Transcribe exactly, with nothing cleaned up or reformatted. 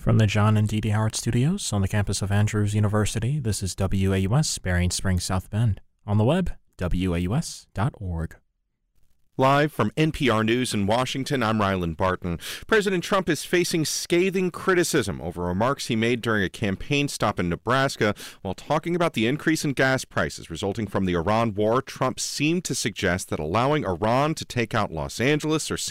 From the John and Dee Dee Howard Studios on the campus of Andrews University, this is W A U S, Berrien Springs, South Bend. On the web, W A U S dot org. Live from N P R News in Washington, I'm Rylan Barton. President Trump is facing scathing criticism over remarks he made during a campaign stop in Nebraska. While talking about the increase in gas prices resulting from the Iran war, Trump seemed to suggest that allowing Iran to take out Los Angeles or